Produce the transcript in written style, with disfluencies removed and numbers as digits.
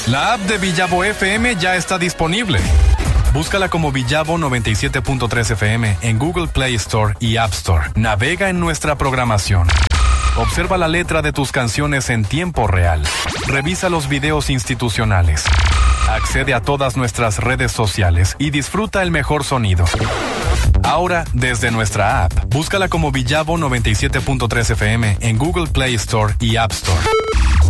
La app de Villavo FM ya está disponible. Búscala como Villavo 97.3 FM en Google Play Store y App Store. Navega en nuestra programación. Observa la letra de tus canciones en tiempo real. Revisa los videos institucionales. Accede a todas nuestras redes sociales y disfruta el mejor sonido. Ahora, desde nuestra app, búscala como Villavo 97.3 FM en Google Play Store y App Store.